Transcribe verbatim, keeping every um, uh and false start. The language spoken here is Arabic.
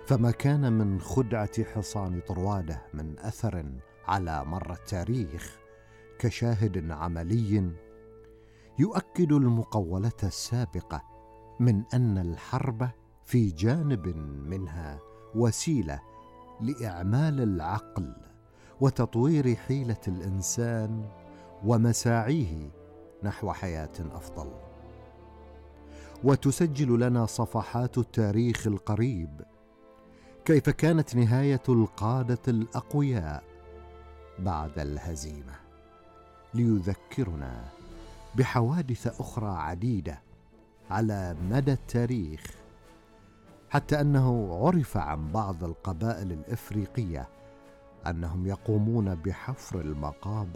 فما كان من خدعة حصان طروادة من أثر على مر التاريخ كشاهد عملي يؤكد المقولة السابقة من أن الحرب في جانب منها وسيلة لإعمال العقل وتطوير حيلة الإنسان ومساعيه نحو حياة أفضل. وتسجل لنا صفحات التاريخ القريب كيف كانت نهاية القادة الأقوياء بعد الهزيمة، ليذكرنا بحوادث أخرى عديدة على مدى التاريخ، حتى أنه عرف عن بعض القبائل الإفريقية أنهم يقومون بحفر المقابر